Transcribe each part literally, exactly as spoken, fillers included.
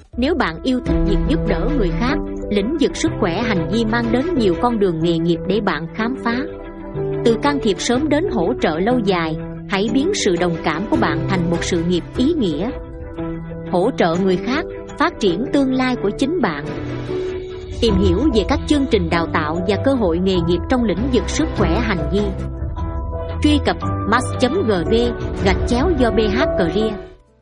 Nếu bạn yêu thích việc giúp đỡ người khác, lĩnh vực sức khỏe hành vi mang đến nhiều con đường nghề nghiệp để bạn khám phá. Từ can thiệp sớm đến hỗ trợ lâu dài, hãy biến sự đồng cảm của bạn thành một sự nghiệp ý nghĩa. Hỗ trợ người khác, phát triển tương lai của chính bạn. Tìm hiểu về các chương trình đào tạo và cơ hội nghề nghiệp trong lĩnh vực sức khỏe hành vi. Truy cập mass chấm gv gạch chéo do bê hát Career.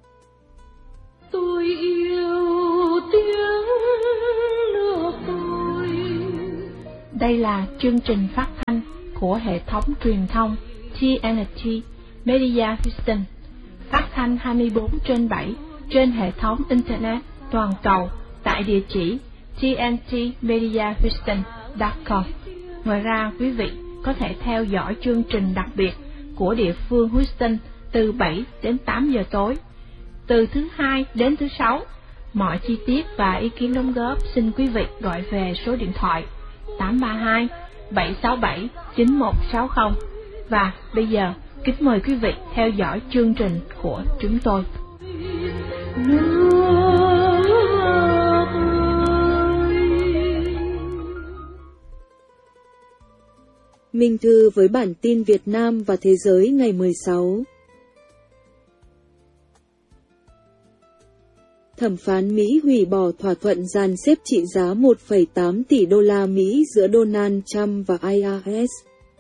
Tôi yêu tiếng nước tôi. Đây là chương trình phát thanh của hệ thống truyền thông tê en tê Media Houston, phát thanh hai mươi bốn trên bảy trên hệ thống Internet toàn cầu tại địa chỉ t n t media houston chấm com. Ngoài ra, quý vị có thể theo dõi chương trình đặc biệt của địa phương Houston từ bảy đến tám giờ tối, từ thứ hai đến thứ sáu. Mọi chi tiết và ý kiến đóng góp xin quý vị gọi về số điện thoại tám ba hai bảy sáu bảy chín một sáu không. Và bây giờ, kính mời quý vị theo dõi chương trình của chúng tôi. Minh Thư với bản tin Việt Nam và Thế giới ngày mười sáu. Thẩm phán Mỹ hủy bỏ thỏa thuận dàn xếp trị giá một phẩy tám tỷ đô la Mỹ giữa Donald Trump và i rờ ét,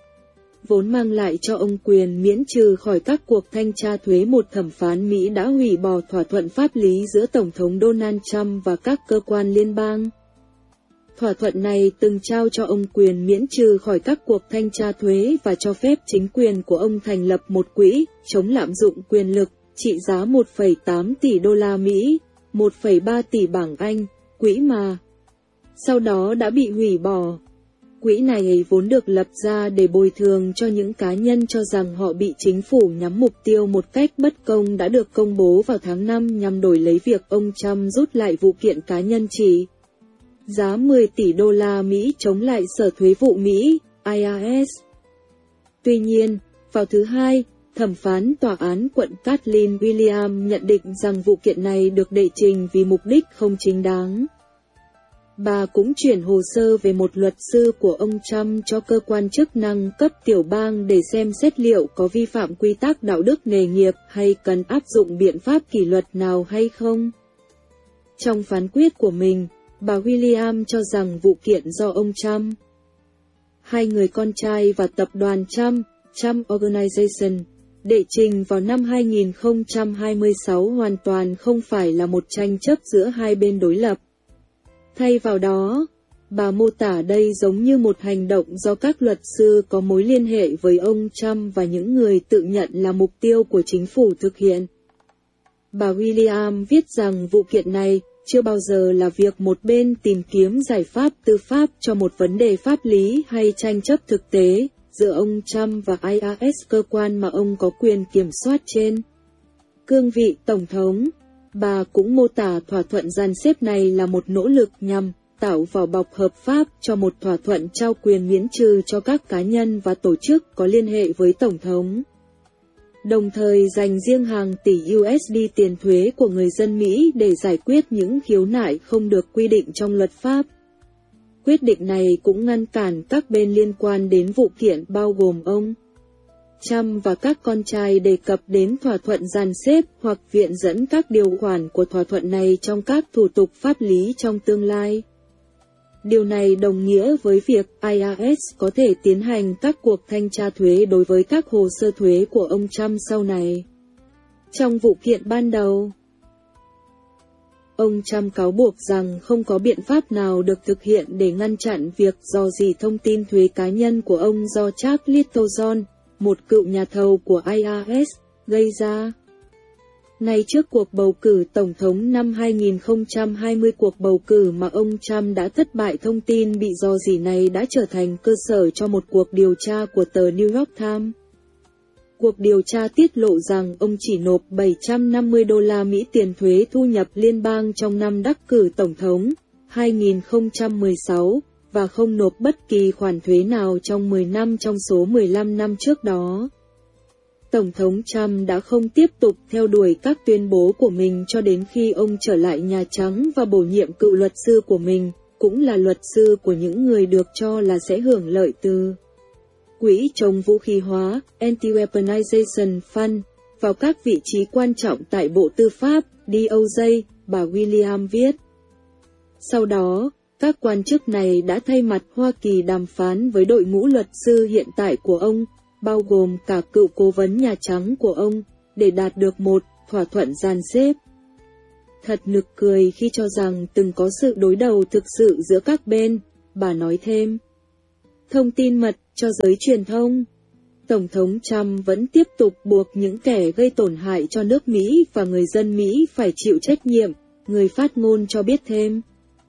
vốn mang lại cho ông quyền miễn trừ khỏi các cuộc thanh tra thuế. Một thẩm phán Mỹ đã hủy bỏ thỏa thuận pháp lý giữa Tổng thống Donald Trump và các cơ quan liên bang. Thỏa thuận này từng trao cho ông quyền miễn trừ khỏi các cuộc thanh tra thuế và cho phép chính quyền của ông thành lập một quỹ chống lạm dụng quyền lực trị giá một phẩy tám tỷ đô la Mỹ, một phẩy ba tỷ bảng Anh, quỹ mà sau đó đã bị hủy bỏ. Quỹ này vốn được lập ra để bồi thường cho những cá nhân cho rằng họ bị chính phủ nhắm mục tiêu một cách bất công, đã được công bố vào tháng năm nhằm đổi lấy việc ông Trump rút lại vụ kiện cá nhân trị giá mười tỷ đô la Mỹ chống lại Sở Thuế vụ Mỹ, i rờ ét. Tuy nhiên, vào thứ Hai, thẩm phán tòa án quận Kathleen Williams nhận định rằng vụ kiện này được đệ trình vì mục đích không chính đáng. Bà cũng chuyển hồ sơ về một luật sư của ông Trump cho cơ quan chức năng cấp tiểu bang để xem xét liệu có vi phạm quy tắc đạo đức nghề nghiệp hay cần áp dụng biện pháp kỷ luật nào hay không. Trong phán quyết của mình, bà Williams cho rằng vụ kiện do ông Trump, hai người con trai và tập đoàn Trump, Trump Organization, đệ trình vào năm hai nghìn không trăm hai mươi sáu hoàn toàn không phải là một tranh chấp giữa hai bên đối lập. Thay vào đó, bà mô tả đây giống như một hành động do các luật sư có mối liên hệ với ông Trump và những người tự nhận là mục tiêu của chính phủ thực hiện. Bà Williams viết rằng vụ kiện này chưa bao giờ là việc một bên tìm kiếm giải pháp tư pháp cho một vấn đề pháp lý hay tranh chấp thực tế giữa ông Trump và i rờ ét, cơ quan mà ông có quyền kiểm soát trên cương vị Tổng thống. Bà cũng mô tả thỏa thuận dàn xếp này là một nỗ lực nhằm tạo vỏ bọc hợp pháp cho một thỏa thuận trao quyền miễn trừ cho các cá nhân và tổ chức có liên hệ với Tổng thống, đồng thời dành riêng hàng tỷ u ét đê tiền thuế của người dân Mỹ để giải quyết những khiếu nại không được quy định trong luật pháp. Quyết định này cũng ngăn cản các bên liên quan đến vụ kiện bao gồm ông Trump và các con trai đề cập đến thỏa thuận dàn xếp hoặc viện dẫn các điều khoản của thỏa thuận này trong các thủ tục pháp lý trong tương lai. Điều này đồng nghĩa với việc i rờ ét có thể tiến hành các cuộc thanh tra thuế đối với các hồ sơ thuế của ông Trump sau này. Trong vụ kiện ban đầu, ông Trump cáo buộc rằng không có biện pháp nào được thực hiện để ngăn chặn việc rò rỉ thông tin thuế cá nhân của ông do Chuck Littlejohn, một cựu nhà thầu của i rờ ét, gây ra. Ngay trước cuộc bầu cử Tổng thống năm hai nghìn không trăm hai mươi, cuộc bầu cử mà ông Trump đã thất bại, thông tin bị rò rỉ này đã trở thành cơ sở cho một cuộc điều tra của tờ New York Times. Cuộc điều tra tiết lộ rằng ông chỉ nộp bảy trăm năm mươi đô la Mỹ tiền thuế thu nhập liên bang trong năm đắc cử Tổng thống hai nghìn không trăm mười sáu, và không nộp bất kỳ khoản thuế nào trong mười năm trong số mười lăm năm trước đó. Tổng thống Trump đã không tiếp tục theo đuổi các tuyên bố của mình cho đến khi ông trở lại Nhà Trắng và bổ nhiệm cựu luật sư của mình, cũng là luật sư của những người được cho là sẽ hưởng lợi từ Quỹ chống vũ khí hóa, Anti-Weaponization Fund, vào các vị trí quan trọng tại Bộ Tư pháp, D O J, bà William viết. Sau đó, các quan chức này đã thay mặt Hoa Kỳ đàm phán với đội ngũ luật sư hiện tại của ông, bao gồm cả cựu cố vấn Nhà Trắng của ông, để đạt được một thỏa thuận dàn xếp. Thật nực cười khi cho rằng từng có sự đối đầu thực sự giữa các bên, bà nói thêm. Thông tin mật cho giới truyền thông. Tổng thống Trump vẫn tiếp tục buộc những kẻ gây tổn hại cho nước Mỹ và người dân Mỹ phải chịu trách nhiệm, người phát ngôn cho biết thêm.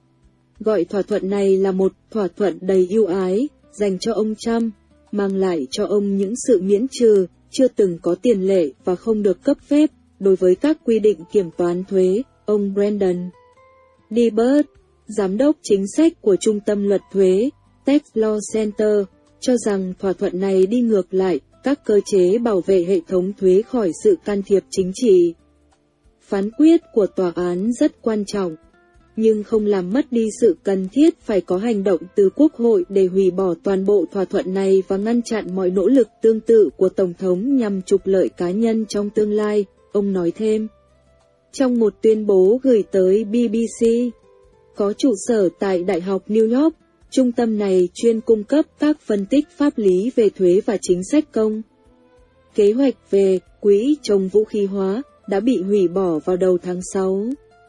Gọi thỏa thuận này là một thỏa thuận đầy ưu ái, dành cho ông Trump, mang lại cho ông những sự miễn trừ, chưa từng có tiền lệ và không được cấp phép, đối với các quy định kiểm toán thuế, ông Brandon Dibert, giám đốc chính sách của Trung tâm Luật thuế, Tax Law Center, cho rằng thỏa thuận này đi ngược lại các cơ chế bảo vệ hệ thống thuế khỏi sự can thiệp chính trị. Phán quyết của tòa án rất quan trọng, nhưng không làm mất đi sự cần thiết phải có hành động từ Quốc hội để hủy bỏ toàn bộ thỏa thuận này và ngăn chặn mọi nỗ lực tương tự của Tổng thống nhằm trục lợi cá nhân trong tương lai, ông nói thêm. Trong một tuyên bố gửi tới B B C, có trụ sở tại Đại học New York, trung tâm này chuyên cung cấp các phân tích pháp lý về thuế và chính sách công. Kế hoạch về Quỹ chống vũ khí hóa đã bị hủy bỏ vào đầu tháng sáu.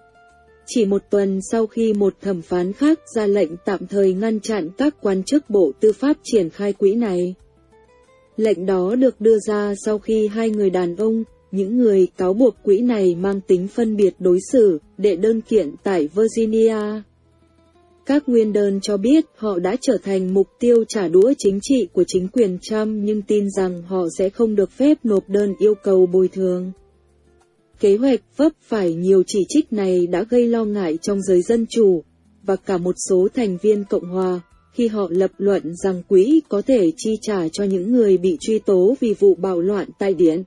Chỉ một tuần sau khi một thẩm phán khác ra lệnh tạm thời ngăn chặn các quan chức Bộ Tư pháp triển khai quỹ này. Lệnh đó được đưa ra sau khi hai người đàn ông, những người cáo buộc quỹ này mang tính phân biệt đối xử, đệ đơn kiện tại Virginia. Các nguyên đơn cho biết họ đã trở thành mục tiêu trả đũa chính trị của chính quyền Trump nhưng tin rằng họ sẽ không được phép nộp đơn yêu cầu bồi thường. Kế hoạch vấp phải nhiều chỉ trích này đã gây lo ngại trong giới Dân Chủ, và cả một số thành viên Cộng Hòa, khi họ lập luận rằng quỹ có thể chi trả cho những người bị truy tố vì vụ bạo loạn tại Điện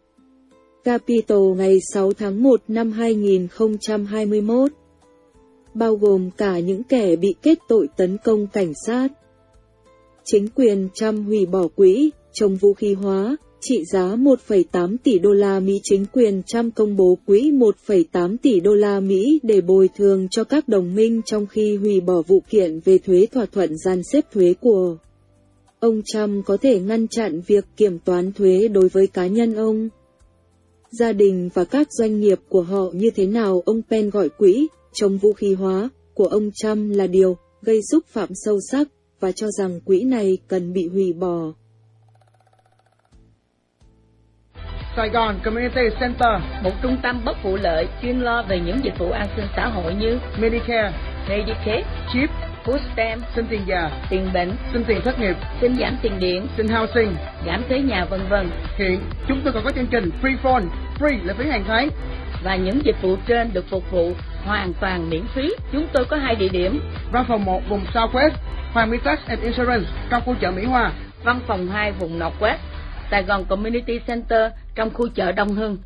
Capitol ngày sáu tháng một năm hai nghìn không trăm hai mươi mốt, bao gồm cả những kẻ bị kết tội tấn công cảnh sát. Chính quyền Trump hủy bỏ quỹ chống vũ khí hóa, trị giá một phẩy tám tỷ đô la Mỹ. Chính quyền Trump công bố quỹ một phẩy tám tỷ đô la Mỹ để bồi thường cho các đồng minh trong khi hủy bỏ vụ kiện về thuế thỏa thuận dàn xếp thuế của ông Trump có thể ngăn chặn việc kiểm toán thuế đối với cá nhân ông, gia đình và các doanh nghiệp của họ như thế nào. Ông Pence gọi quỹ chống vũ khí hóa của ông Trump là điều gây xúc phạm sâu sắc và cho rằng quỹ này cần bị hủy bỏ. Sài Gòn Community Center, một trung tâm bất vụ lợi chuyên lo về những dịch vụ an sinh xã hội như Medicare, Medicaid, Chip, Food Stamp, xin tiền già, tiền bệnh, xin tiền thất nghiệp, xin giảm tiền điện, xin housing, giảm thuế nhà vân vân. Hiện chúng tôi còn có chương trình Free Phone, free là phí hàng tháng. Và những dịch vụ trên được phục vụ hoàn toàn miễn phí. Chúng tôi có hai địa điểm. Văn phòng một vùng Southwest, Hoàng Mỹ Tax and Insurance trong khu chợ Mỹ Hòa. Văn phòng hai vùng Northwest, Sài Gòn Community Center trong khu chợ Đông Hưng.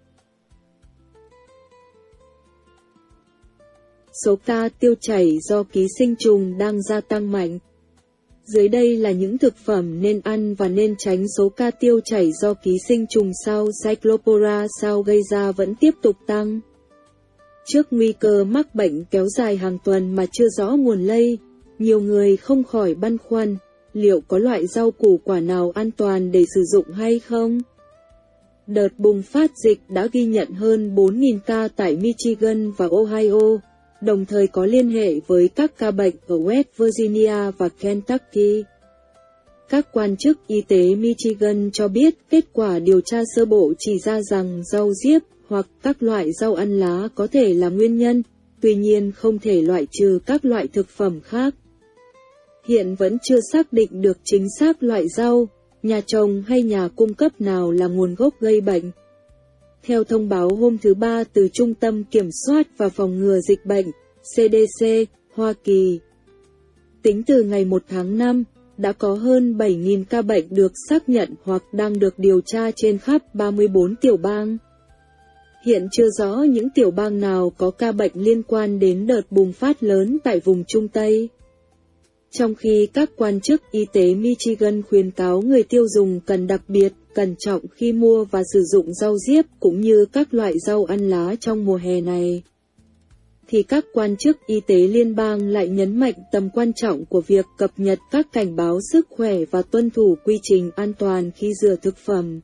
Số ca tiêu chảy do ký sinh trùng đang gia tăng mạnh. Dưới đây là những thực phẩm nên ăn và nên tránh. Số ca tiêu chảy do ký sinh trùng sao Cyclopora sao gây ra vẫn tiếp tục tăng. Trước nguy cơ mắc bệnh kéo dài hàng tuần mà chưa rõ nguồn lây, nhiều người không khỏi băn khoăn, liệu có loại rau củ quả nào an toàn để sử dụng hay không? Đợt bùng phát dịch đã ghi nhận hơn bốn nghìn ca tại Michigan và Ohio, đồng thời có liên hệ với các ca bệnh ở West Virginia và Kentucky. Các quan chức y tế Michigan cho biết kết quả điều tra sơ bộ chỉ ra rằng rau diếp hoặc các loại rau ăn lá có thể là nguyên nhân, tuy nhiên không thể loại trừ các loại thực phẩm khác. Hiện vẫn chưa xác định được chính xác loại rau, nhà trồng hay nhà cung cấp nào là nguồn gốc gây bệnh. Theo thông báo hôm thứ Ba từ Trung tâm Kiểm soát và Phòng ngừa Dịch bệnh, C D C, Hoa Kỳ, tính từ ngày một tháng năm, đã có hơn bảy nghìn ca bệnh được xác nhận hoặc đang được điều tra trên khắp ba mươi bốn tiểu bang. Hiện chưa rõ những tiểu bang nào có ca bệnh liên quan đến đợt bùng phát lớn tại vùng Trung Tây. Trong khi các quan chức y tế Michigan khuyến cáo người tiêu dùng cần đặc biệt cẩn trọng khi mua và sử dụng rau diếp cũng như các loại rau ăn lá trong mùa hè này, thì các quan chức y tế liên bang lại nhấn mạnh tầm quan trọng của việc cập nhật các cảnh báo sức khỏe và tuân thủ quy trình an toàn khi rửa thực phẩm.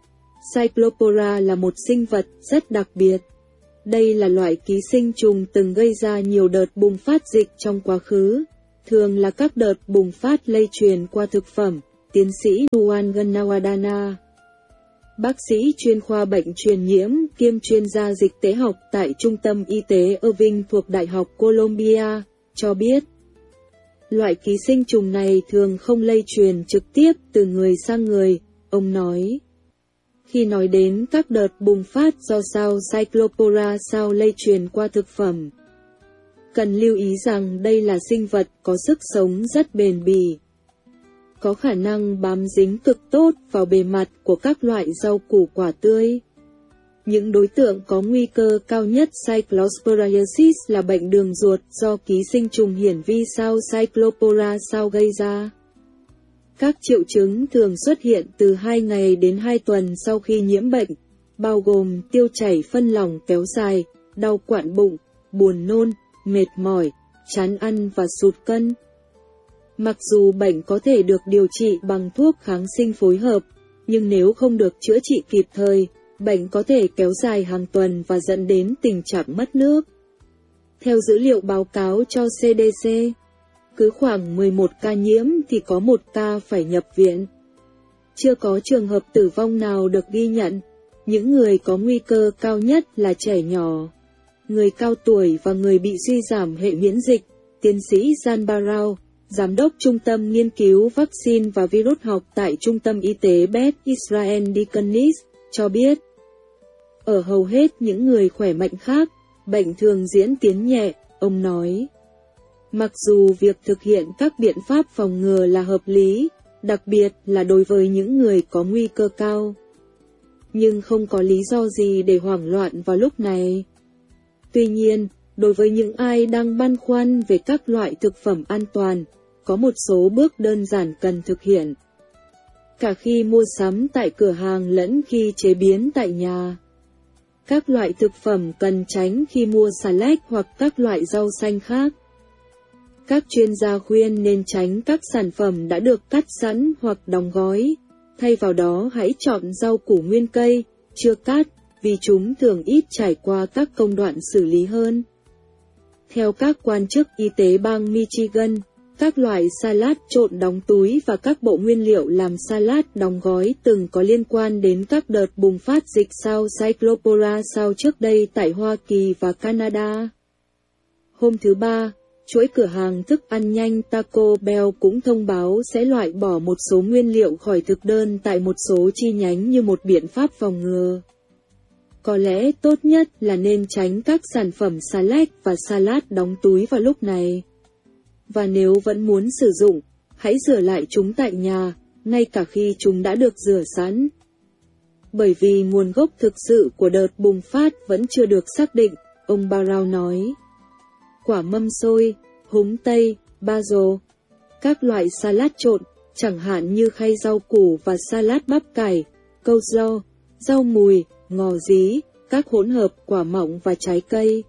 Cyclopora là một sinh vật rất đặc biệt. Đây là loại ký sinh trùng từng gây ra nhiều đợt bùng phát dịch trong quá khứ, thường là các đợt bùng phát lây truyền qua thực phẩm, tiến sĩ Nuwan Gannawadana, bác sĩ chuyên khoa bệnh truyền nhiễm kiêm chuyên gia dịch tễ học tại Trung tâm Y tế Irving thuộc Đại học Columbia, cho biết. Loại ký sinh trùng này thường không lây truyền trực tiếp từ người sang người, ông nói. Khi nói đến các đợt bùng phát do sao Cyclopora sao lây truyền qua thực phẩm, cần lưu ý rằng đây là sinh vật có sức sống rất bền bỉ, có khả năng bám dính cực tốt vào bề mặt của các loại rau củ quả tươi. Những đối tượng có nguy cơ cao nhất Cyclosporiasis là bệnh đường ruột do ký sinh trùng hiển vi sao Cyclopora sao gây ra. Các triệu chứng thường xuất hiện từ hai ngày đến hai tuần sau khi nhiễm bệnh, bao gồm tiêu chảy phân lỏng kéo dài, đau quặn bụng, buồn nôn, mệt mỏi, chán ăn và sụt cân. Mặc dù bệnh có thể được điều trị bằng thuốc kháng sinh phối hợp, nhưng nếu không được chữa trị kịp thời, bệnh có thể kéo dài hàng tuần và dẫn đến tình trạng mất nước. Theo dữ liệu báo cáo cho xê đê xê, cứ khoảng mười một ca nhiễm thì có một ca phải nhập viện. Chưa có trường hợp tử vong nào được ghi nhận. Những người có nguy cơ cao nhất là trẻ nhỏ, người cao tuổi và người bị suy giảm hệ miễn dịch, tiến sĩ Jan Barrow, Giám đốc Trung tâm Nghiên cứu Vaccine và Virus học tại Trung tâm Y tế Beth Israel Deaconess, cho biết. Ở hầu hết những người khỏe mạnh khác, bệnh thường diễn tiến nhẹ, ông nói. Mặc dù việc thực hiện các biện pháp phòng ngừa là hợp lý, đặc biệt là đối với những người có nguy cơ cao, nhưng không có lý do gì để hoảng loạn vào lúc này. Tuy nhiên, đối với những ai đang băn khoăn về các loại thực phẩm an toàn, có một số bước đơn giản cần thực hiện. Cả khi mua sắm tại cửa hàng lẫn khi chế biến tại nhà. Các loại thực phẩm cần tránh khi mua xà lách hoặc các loại rau xanh khác. Các chuyên gia khuyên nên tránh các sản phẩm đã được cắt sẵn hoặc đóng gói. Thay vào đó hãy chọn rau củ nguyên cây, chưa cắt, vì chúng thường ít trải qua các công đoạn xử lý hơn. Theo các quan chức y tế bang Michigan, các loại salad trộn đóng túi và các bộ nguyên liệu làm salad đóng gói từng có liên quan đến các đợt bùng phát dịch sao Cyclopora sao trước đây tại Hoa Kỳ và Canada. Hôm thứ Ba, chuỗi cửa hàng thức ăn nhanh Taco Bell cũng thông báo sẽ loại bỏ một số nguyên liệu khỏi thực đơn tại một số chi nhánh như một biện pháp phòng ngừa. Có lẽ tốt nhất là nên tránh các sản phẩm xà lách và salad đóng túi vào lúc này. Và nếu vẫn muốn sử dụng, hãy rửa lại chúng tại nhà, ngay cả khi chúng đã được rửa sẵn. Bởi vì nguồn gốc thực sự của đợt bùng phát vẫn chưa được xác định, ông Barrow nói. Quả mâm xôi, húng tây, basil, các loại salad trộn, chẳng hạn như khay rau củ và salad bắp cải, coleslaw, rau mùi, ngò rí, các hỗn hợp quả mọng và trái cây.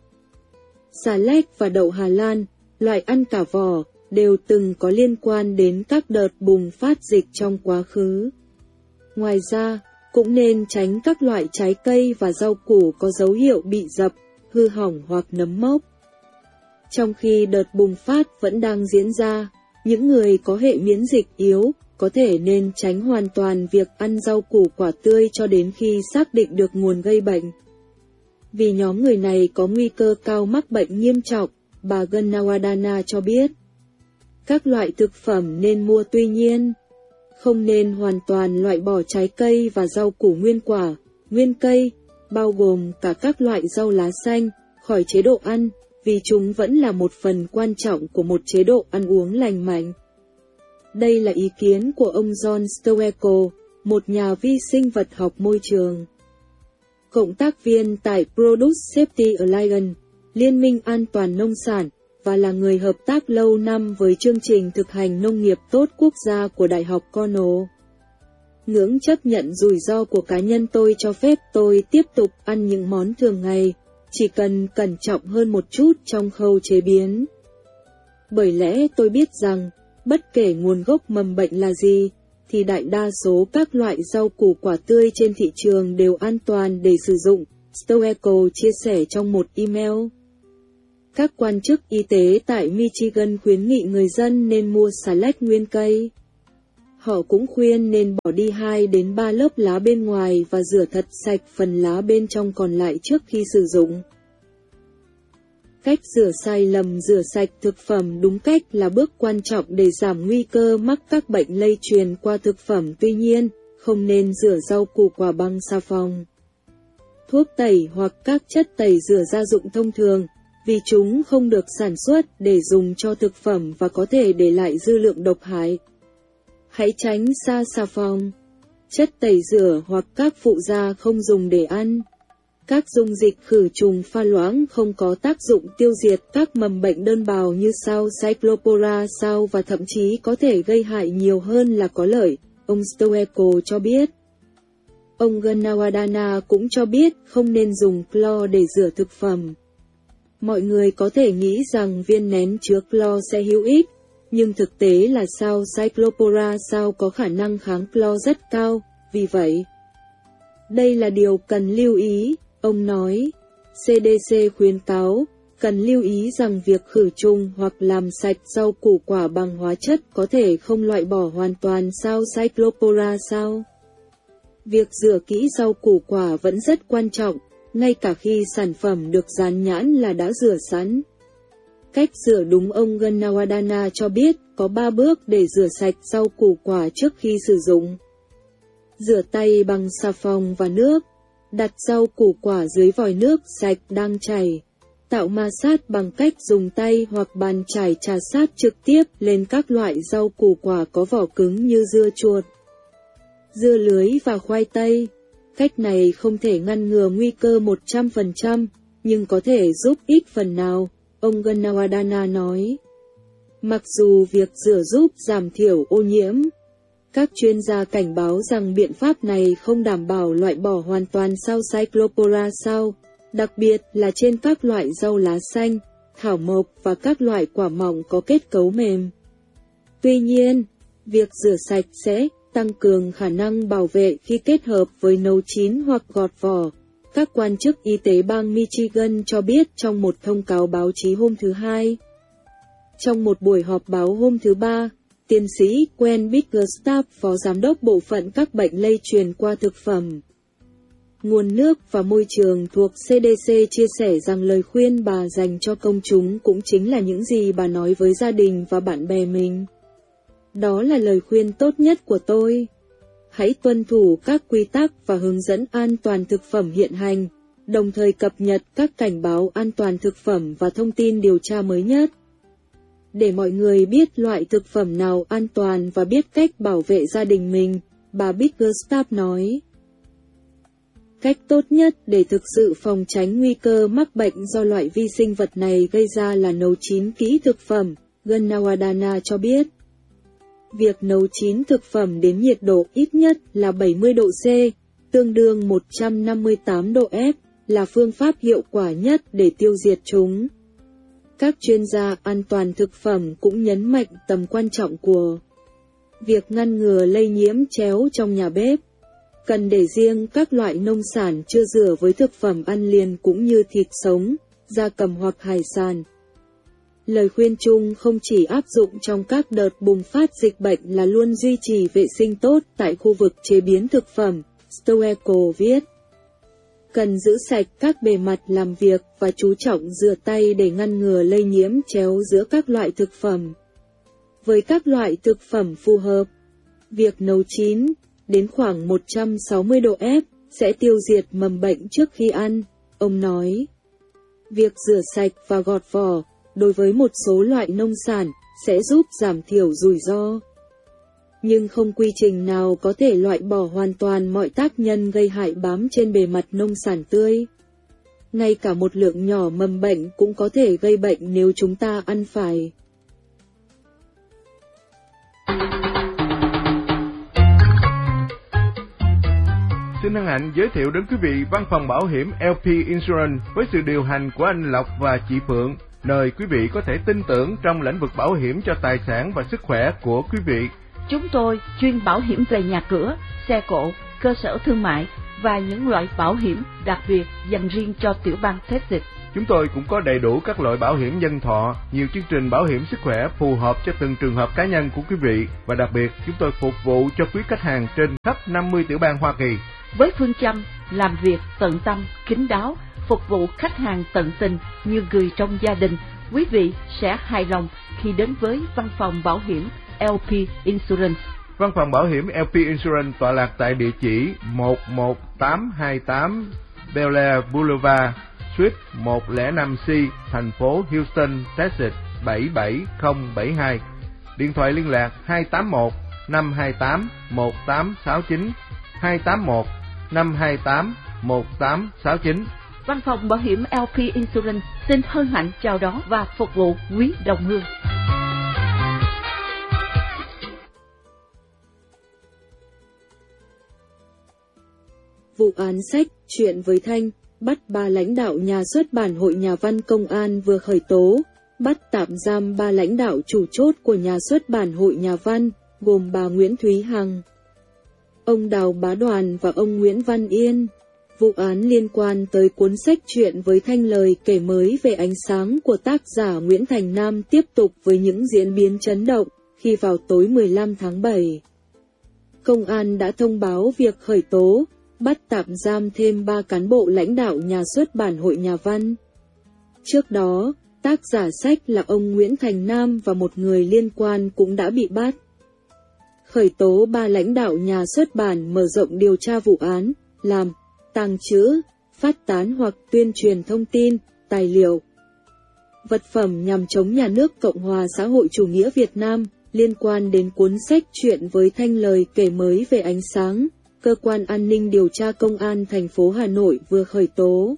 Xà lách và đậu Hà Lan, loại ăn cả vỏ, đều từng có liên quan đến các đợt bùng phát dịch trong quá khứ. Ngoài ra, cũng nên tránh các loại trái cây và rau củ có dấu hiệu bị dập, hư hỏng hoặc nấm mốc. Trong khi đợt bùng phát vẫn đang diễn ra, những người có hệ miễn dịch yếu có thể nên tránh hoàn toàn việc ăn rau củ quả tươi cho đến khi xác định được nguồn gây bệnh. Vì nhóm người này có nguy cơ cao mắc bệnh nghiêm trọng, bà Gannawadana cho biết. Các loại thực phẩm nên mua tuy nhiên, không nên hoàn toàn loại bỏ trái cây và rau củ nguyên quả, nguyên cây, bao gồm cả các loại rau lá xanh, khỏi chế độ ăn, vì chúng vẫn là một phần quan trọng của một chế độ ăn uống lành mạnh. Đây là ý kiến của ông John Stoeckle, một nhà vi sinh vật học môi trường. Cộng tác viên tại Product Safety Alliance, Liên minh An toàn Nông sản, và là người hợp tác lâu năm với chương trình thực hành nông nghiệp tốt quốc gia của Đại học Cornell. Ngưỡng chấp nhận rủi ro của cá nhân tôi cho phép tôi tiếp tục ăn những món thường ngày, chỉ cần cẩn trọng hơn một chút trong khâu chế biến. Bởi lẽ tôi biết rằng, bất kể nguồn gốc mầm bệnh là gì, thì đại đa số các loại rau củ quả tươi trên thị trường đều an toàn để sử dụng, Stoeckle chia sẻ trong một email. Các quan chức y tế tại Michigan khuyến nghị người dân nên mua xà lách nguyên cây. Họ cũng khuyên nên bỏ đi hai đến ba lớp lá bên ngoài và rửa thật sạch phần lá bên trong còn lại trước khi sử dụng. Cách rửa sai lầm rửa sạch thực phẩm đúng cách là bước quan trọng để giảm nguy cơ mắc các bệnh lây truyền qua thực phẩm. Tuy nhiên, không nên rửa rau củ quả bằng xà phòng, thuốc tẩy hoặc các chất tẩy rửa gia dụng thông thường, vì chúng không được sản xuất để dùng cho thực phẩm và có thể để lại dư lượng độc hại. Hãy tránh xa xà phòng, chất tẩy rửa hoặc các phụ gia không dùng để ăn. Các dung dịch khử trùng pha loãng không có tác dụng tiêu diệt các mầm bệnh đơn bào như sao Cyclopora sao và thậm chí có thể gây hại nhiều hơn là có lợi, ông Stoeckle cho biết. Ông Ganawadana cũng cho biết không nên dùng clo để rửa thực phẩm. Mọi người có thể nghĩ rằng viên nén chứa clo sẽ hữu ích, nhưng thực tế là sao Cyclopora sao có khả năng kháng clo rất cao, vì vậy, đây là điều cần lưu ý, ông nói. xê đê xê khuyến cáo, cần lưu ý rằng việc khử trùng hoặc làm sạch rau củ quả bằng hóa chất có thể không loại bỏ hoàn toàn sao Cyclopora sao. Việc rửa kỹ rau củ quả vẫn rất quan trọng, ngay cả khi sản phẩm được dán nhãn là đã rửa sẵn. Cách rửa đúng ông Ganawadana cho biết có ba bước để rửa sạch rau củ quả trước khi sử dụng. Rửa tay bằng xà phòng và nước. Đặt rau củ quả dưới vòi nước sạch đang chảy. Tạo ma sát bằng cách dùng tay hoặc bàn chải trà sát trực tiếp lên các loại rau củ quả có vỏ cứng như dưa chuột, dưa lưới và khoai tây. Cách này không thể ngăn ngừa nguy cơ một trăm phần trăm, nhưng có thể giúp ít phần nào, ông Ganawadana nói. Mặc dù việc rửa giúp giảm thiểu ô nhiễm, các chuyên gia cảnh báo rằng biện pháp này không đảm bảo loại bỏ hoàn toàn sao Cyclopora sao, đặc biệt là trên các loại rau lá xanh, thảo mộc và các loại quả mỏng có kết cấu mềm. Tuy nhiên, việc rửa sạch sẽ tăng cường khả năng bảo vệ khi kết hợp với nấu chín hoặc gọt vỏ, các quan chức y tế bang Michigan cho biết trong một thông cáo báo chí hôm thứ Hai. Trong một buổi họp báo hôm thứ Ba, tiến sĩ Gwen Bickerstaff, phó giám đốc bộ phận các bệnh lây truyền qua thực phẩm, nguồn nước và môi trường thuộc xê đê xê chia sẻ rằng lời khuyên bà dành cho công chúng cũng chính là những gì bà nói với gia đình và bạn bè mình. Đó là lời khuyên tốt nhất của tôi. Hãy tuân thủ các quy tắc và hướng dẫn an toàn thực phẩm hiện hành, đồng thời cập nhật các cảnh báo an toàn thực phẩm và thông tin điều tra mới nhất. Để mọi người biết loại thực phẩm nào an toàn và biết cách bảo vệ gia đình mình, bà Bickerstaff nói. Cách tốt nhất để thực sự phòng tránh nguy cơ mắc bệnh do loại vi sinh vật này gây ra là nấu chín kỹ thực phẩm, Ganawadana cho biết. Việc nấu chín thực phẩm đến nhiệt độ ít nhất là bảy mươi độ C, tương đương một trăm năm mươi tám độ F, là phương pháp hiệu quả nhất để tiêu diệt chúng. Các chuyên gia an toàn thực phẩm cũng nhấn mạnh tầm quan trọng của việc ngăn ngừa lây nhiễm chéo trong nhà bếp. Cần để riêng các loại nông sản chưa rửa với thực phẩm ăn liền cũng như thịt sống, gia cầm hoặc hải sản. Lời khuyên chung không chỉ áp dụng trong các đợt bùng phát dịch bệnh là luôn duy trì vệ sinh tốt tại khu vực chế biến thực phẩm, Stoeckle viết. Cần giữ sạch các bề mặt làm việc và chú trọng rửa tay để ngăn ngừa lây nhiễm chéo giữa các loại thực phẩm. Với các loại thực phẩm phù hợp, việc nấu chín đến khoảng một trăm sáu mươi độ F sẽ tiêu diệt mầm bệnh trước khi ăn, ông nói. Việc rửa sạch và gọt vỏ đối với một số loại nông sản sẽ giúp giảm thiểu rủi ro. nhưng không quy trình nào có thể loại bỏ hoàn toàn mọi tác nhân gây hại bám trên bề mặt nông sản tươi. Ngay cả một lượng nhỏ mầm bệnh cũng có thể gây bệnh nếu chúng ta ăn phải. Xin hân hạnh giới thiệu đến quý vị văn phòng bảo hiểm lờ pê Insurance với sự điều hành của anh Lộc và chị Phượng, nơi quý vị có thể tin tưởng trong lĩnh vực bảo hiểm cho tài sản và sức khỏe của quý vị. Chúng tôi chuyên bảo hiểm về nhà cửa, xe cộ, cơ sở thương mại và những loại bảo hiểm đặc biệt dành riêng cho tiểu bang Texas. Chúng tôi cũng có đầy đủ các loại bảo hiểm nhân thọ, nhiều chương trình bảo hiểm sức khỏe phù hợp cho từng trường hợp cá nhân của quý vị, và đặc biệt chúng tôi phục vụ cho quý khách hàng trên khắp năm mươi tiểu bang Hoa Kỳ. Với phương châm làm việc tận tâm, kín đáo, phục vụ khách hàng tận tình như người trong gia đình, quý vị sẽ hài lòng khi đến với văn phòng bảo hiểm lờ pê Insurance. Văn phòng bảo hiểm lờ pê Insurance tọa lạc tại địa chỉ một một tám hai tám Bel Air Boulevard, Suite một không năm C, thành phố Houston, Texas bảy bảy không bảy hai. Điện thoại liên lạc hai tám một năm hai tám một tám sáu chín, hai tám một năm hai tám một tám sáu chín. Văn phòng bảo hiểm lờ pê Insurance xin hân hạnh chào đón và phục vụ quý đồng hương. Vụ án sách Chuyện với Thanh, bắt ba lãnh đạo nhà xuất bản Hội Nhà văn Công an vừa khởi tố, bắt tạm giam ba lãnh đạo chủ chốt của nhà xuất bản Hội Nhà văn, gồm bà Nguyễn Thúy Hằng, ông Đào Bá Đoàn và ông Nguyễn Văn Yên. Vụ án liên quan tới cuốn sách Chuyện với Thanh, lời kể mới về ánh sáng của tác giả Nguyễn Thành Nam tiếp tục với những diễn biến chấn động khi vào tối mười lăm tháng bảy. Công an đã thông báo việc khởi tố, bắt tạm giam thêm ba cán bộ lãnh đạo nhà xuất bản Hội Nhà văn. Trước đó, tác giả sách là ông Nguyễn Thành Nam và một người liên quan cũng đã bị bắt. Khởi tố ba lãnh đạo nhà xuất bản mở rộng điều tra vụ án, làm, tàng trữ, phát tán hoặc tuyên truyền thông tin, tài liệu, vật phẩm nhằm chống nhà nước Cộng hòa xã hội chủ nghĩa Việt Nam liên quan đến cuốn sách Chuyện với Thanh, lời kể mới về ánh sáng. Cơ quan an ninh điều tra Công an thành phố Hà Nội vừa khởi tố,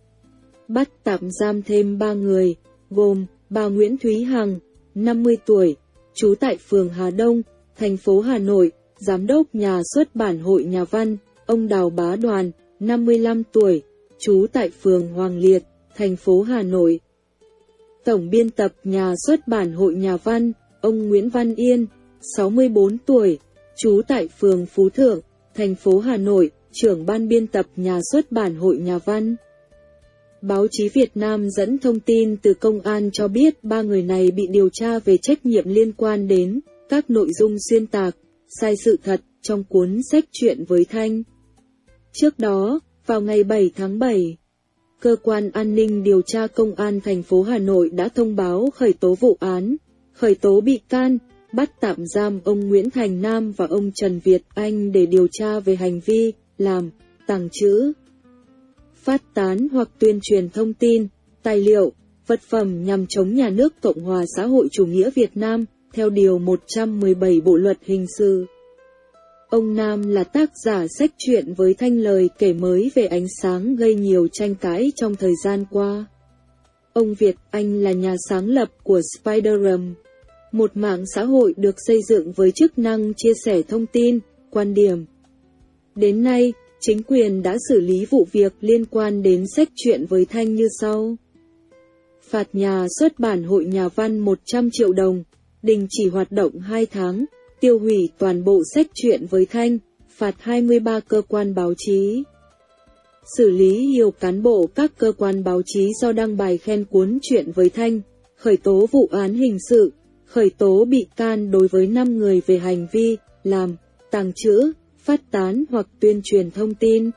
bắt tạm giam thêm ba người, gồm bà Nguyễn Thúy Hằng, năm mươi tuổi, trú tại phường Hà Đông, thành phố Hà Nội, giám đốc nhà xuất bản Hội Nhà văn; ông Đào Bá Đoàn, năm mươi lăm tuổi, trú tại phường Hoàng Liệt, thành phố Hà Nội. Tổng biên tập nhà xuất bản Hội Nhà văn, ông Nguyễn Văn Yên, sáu mươi bốn tuổi, trú tại phường Phú Thượng, thành phố Hà Nội, trưởng ban biên tập nhà xuất bản Hội Nhà văn. Báo chí Việt Nam dẫn thông tin từ công an cho biết ba người này bị điều tra về trách nhiệm liên quan đến các nội dung xuyên tạc, sai sự thật trong cuốn sách Chuyện với Thanh. Trước đó, vào ngày bảy tháng bảy, Cơ quan An ninh điều tra Công an thành phố Hà Nội đã thông báo khởi tố vụ án, khởi tố bị can, bắt tạm giam ông Nguyễn Thành Nam và ông Trần Việt Anh để điều tra về hành vi làm, tàng trữ, phát tán hoặc tuyên truyền thông tin, tài liệu, vật phẩm nhằm chống nhà nước Cộng hòa xã hội chủ nghĩa Việt Nam, theo Điều một trăm mười bảy Bộ Luật Hình sự. Ông Nam là tác giả sách Chuyện với Thanh, lời kể mới về ánh sáng gây nhiều tranh cãi trong thời gian qua. Ông Việt Anh là nhà sáng lập của Spiderum, một mạng xã hội được xây dựng với chức năng chia sẻ thông tin, quan điểm. Đến nay, chính quyền đã xử lý vụ việc liên quan đến sách Chuyện với Thanh như sau. Phạt nhà xuất bản Hội Nhà văn một trăm triệu đồng, đình chỉ hoạt động hai tháng, tiêu hủy toàn bộ sách Chuyện với Thanh, phạt hai mươi ba cơ quan báo chí. Xử lý nhiều cán bộ các cơ quan báo chí do đăng bài khen cuốn Chuyện với Thanh, khởi tố vụ án hình sự, khởi tố bị can đối với năm người về hành vi làm, tàng trữ, phát tán hoặc tuyên truyền thông tin,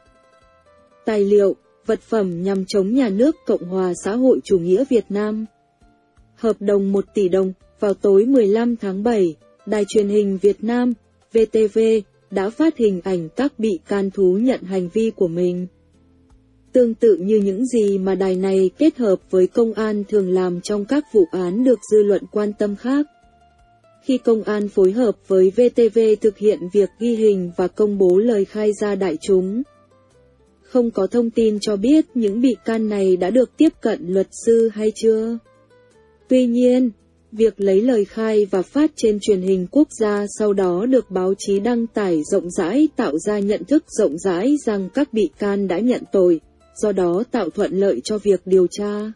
tài liệu, vật phẩm nhằm chống nhà nước Cộng hòa xã hội chủ nghĩa Việt Nam. Hợp đồng một tỷ đồng. Vào tối mười lăm tháng bảy, Đài truyền hình Việt Nam, vê tê vê, đã phát hình ảnh các bị can thú nhận hành vi của mình. Tương tự như những gì mà đài này kết hợp với công an thường làm trong các vụ án được dư luận quan tâm khác. khi công an phối hợp với vê tê vê thực hiện việc ghi hình và công bố lời khai ra đại chúng. Không có thông tin cho biết những bị can này đã được tiếp cận luật sư hay chưa. Tuy nhiên, việc lấy lời khai và phát trên truyền hình quốc gia sau đó được báo chí đăng tải rộng rãi tạo ra nhận thức rộng rãi rằng các bị can đã nhận tội, do đó tạo thuận lợi cho việc điều tra.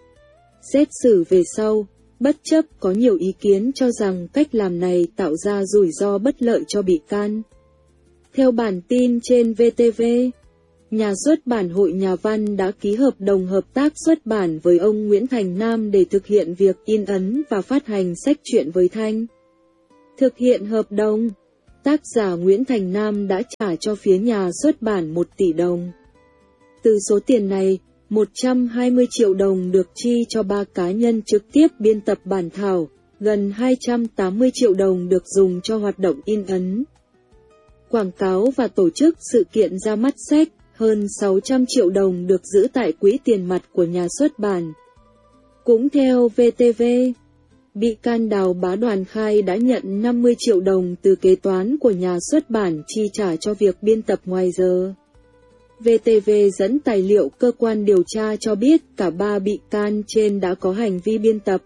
Xét xử về sau, bất chấp có nhiều ý kiến cho rằng cách làm này tạo ra rủi ro bất lợi cho bị can. Theo bản tin trên vê tê vê, nhà xuất bản Hội Nhà văn đã ký hợp đồng hợp tác xuất bản với ông Nguyễn Thành Nam để thực hiện việc in ấn và phát hành sách truyện với Thanh. Thực hiện hợp đồng, tác giả Nguyễn Thành Nam đã trả cho phía nhà xuất bản một tỷ đồng. Từ số tiền này, một trăm hai mươi triệu đồng được chi cho ba cá nhân trực tiếp biên tập bản thảo, gần hai trăm tám mươi triệu đồng được dùng cho hoạt động in ấn, quảng cáo và tổ chức sự kiện ra mắt sách, hơn sáu trăm triệu đồng được giữ tại quỹ tiền mặt của nhà xuất bản. Cũng theo vê tê vê, bị can Đào Bá Đoàn khai đã nhận năm mươi triệu đồng từ kế toán của nhà xuất bản chi trả cho việc biên tập ngoài giờ. vê tê vê dẫn tài liệu cơ quan điều tra cho biết cả ba bị can trên đã có hành vi biên tập,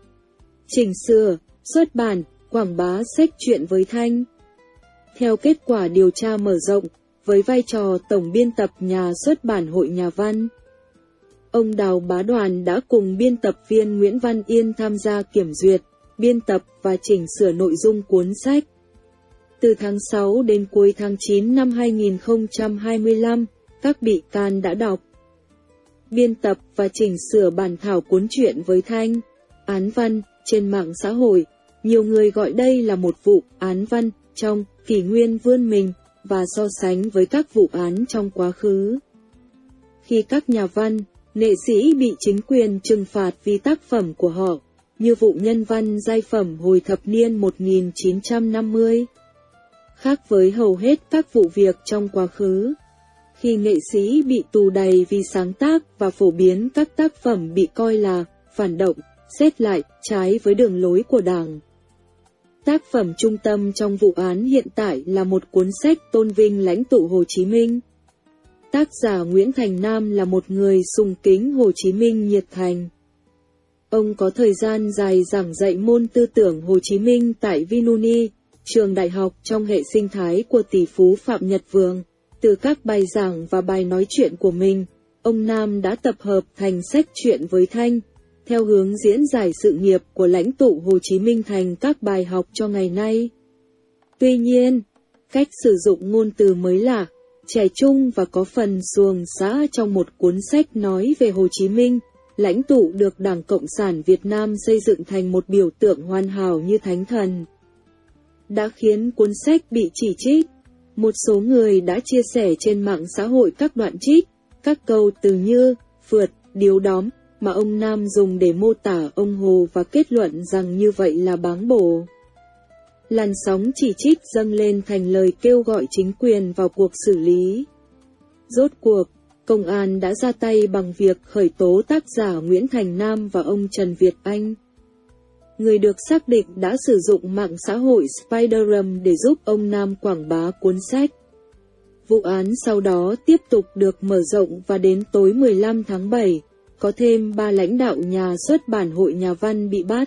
chỉnh sửa, xuất bản, quảng bá sách truyện với Thanh. Theo kết quả điều tra mở rộng, với vai trò tổng biên tập nhà xuất bản Hội Nhà văn, ông Đào Bá Đoàn đã cùng biên tập viên Nguyễn Văn Yên tham gia kiểm duyệt, biên tập và chỉnh sửa nội dung cuốn sách. Từ tháng sáu đến cuối tháng chín năm hai nghìn không trăm hai mươi lăm, các bị can đã đọc, biên tập và chỉnh sửa bản thảo cuốn truyện với Thanh, án văn. Trên mạng xã hội, nhiều người gọi đây là một vụ án văn trong kỷ nguyên vươn mình và so sánh với các vụ án trong quá khứ. Khi các nhà văn, nghệ sĩ bị chính quyền trừng phạt vì tác phẩm của họ, như vụ nhân văn giai phẩm hồi thập niên một nghìn chín trăm năm mươi. Khác với hầu hết các vụ việc trong quá khứ, khi nghệ sĩ bị tù đầy vì sáng tác và phổ biến các tác phẩm bị coi là phản động, xét lại, trái với đường lối của Đảng. Tác phẩm trung tâm trong vụ án hiện tại là một cuốn sách tôn vinh lãnh tụ Hồ Chí Minh. Tác giả Nguyễn Thành Nam là một người sùng kính Hồ Chí Minh nhiệt thành. Ông có thời gian dài giảng dạy môn tư tưởng Hồ Chí Minh tại Vinuni, trường đại học trong hệ sinh thái của tỷ phú Phạm Nhật Vượng. Từ các bài giảng và bài nói chuyện của mình, ông Nam đã tập hợp thành sách truyện với Thanh, theo hướng diễn giải sự nghiệp của lãnh tụ Hồ Chí Minh thành các bài học cho ngày nay. Tuy nhiên, cách sử dụng ngôn từ mới lạ, trẻ trung và có phần xuồng xã trong một cuốn sách nói về Hồ Chí Minh, lãnh tụ được Đảng Cộng sản Việt Nam xây dựng thành một biểu tượng hoàn hảo như thánh thần, đã khiến cuốn sách bị chỉ trích. Một số người đã chia sẻ trên mạng xã hội các đoạn trích, các câu từ như phượt, điếu đóm mà ông Nam dùng để mô tả ông Hồ và kết luận rằng như vậy là báng bổ. Làn sóng chỉ trích dâng lên thành lời kêu gọi chính quyền vào cuộc xử lý. Rốt cuộc, công an đã ra tay bằng việc khởi tố tác giả Nguyễn Thành Nam và ông Trần Việt Anh, người được xác định đã sử dụng mạng xã hội Spiderum để giúp ông Nam quảng bá cuốn sách. Vụ án sau đó tiếp tục được mở rộng và đến tối mười lăm tháng bảy, có thêm ba lãnh đạo nhà xuất bản Hội Nhà văn bị bắt.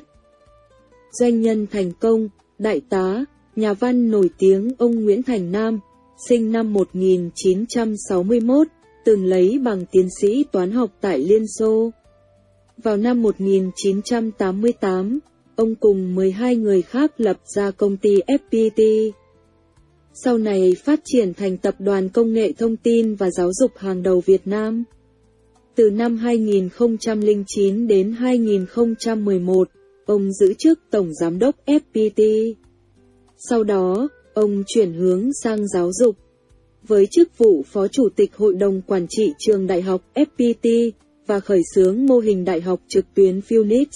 Doanh nhân thành công, đại tá, nhà văn nổi tiếng ông Nguyễn Thành Nam, sinh năm một nghìn chín trăm sáu mươi mốt, từng lấy bằng tiến sĩ toán học tại Liên Xô. Vào năm một nghìn chín trăm tám mươi tám, ông cùng mười hai người khác lập ra công ty ép pê tê. Sau này phát triển thành tập đoàn công nghệ thông tin và giáo dục hàng đầu Việt Nam. Từ năm hai nghìn không trăm lẻ chín đến hai nghìn không trăm mười một, ông giữ chức Tổng Giám đốc ép pê tê. Sau đó, ông chuyển hướng sang giáo dục, với chức vụ Phó Chủ tịch Hội đồng Quản trị Trường Đại học ép pê tê và khởi xướng mô hình đại học trực tuyến Phoenix.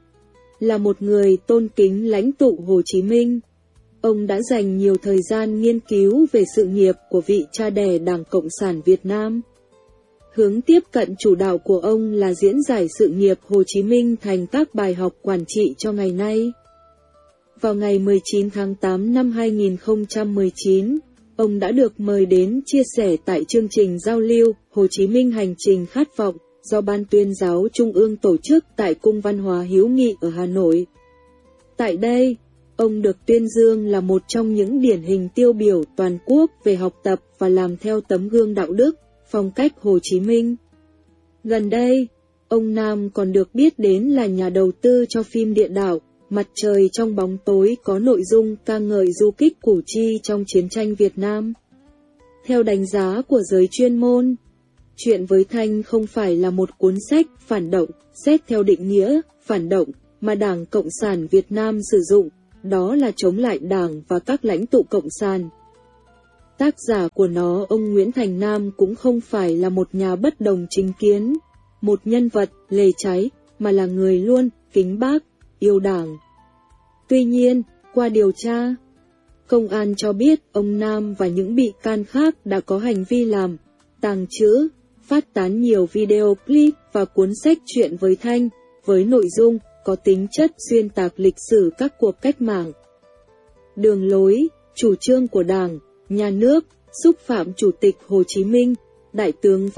Là một người tôn kính lãnh tụ Hồ Chí Minh, ông đã dành nhiều thời gian nghiên cứu về sự nghiệp của vị cha đẻ Đảng Cộng sản Việt Nam. Hướng tiếp cận chủ đạo của ông là diễn giải sự nghiệp Hồ Chí Minh thành các bài học quản trị cho ngày nay. Vào ngày mười chín tháng tám năm hai nghìn không trăm mười chín, ông đã được mời đến chia sẻ tại chương trình giao lưu Hồ Chí Minh Hành trình khát vọng do Ban Tuyên giáo Trung ương tổ chức tại Cung Văn hóa Hữu nghị ở Hà Nội. Tại đây, ông được tuyên dương là một trong những điển hình tiêu biểu toàn quốc về học tập và làm theo tấm gương đạo đức, phong cách Hồ Chí Minh. Gần đây, ông Nam còn được biết đến là nhà đầu tư cho phim địa đạo Mặt trời trong bóng tối có nội dung ca ngợi du kích Củ Chi trong chiến tranh Việt Nam. Theo đánh giá của giới chuyên môn, Chuyện với Thanh không phải là một cuốn sách phản động, xét theo định nghĩa phản động mà Đảng Cộng sản Việt Nam sử dụng, đó là chống lại Đảng và các lãnh tụ Cộng sản. Tác giả của nó, ông Nguyễn Thành Nam, cũng không phải là một nhà bất đồng chính kiến, một nhân vật lề cháy, mà là người luôn kính Bác, yêu Đảng. Tuy nhiên, qua điều tra, công an cho biết ông Nam và những bị can khác đã có hành vi làm, tàng trữ, phát tán nhiều video clip và cuốn sách Chuyện với Thanh, với nội dung có tính chất xuyên tạc lịch sử các cuộc cách mạng, đường lối, chủ trương của Đảng, Nhà nước, xúc phạm Chủ tịch Hồ Chí Minh, Đại tướng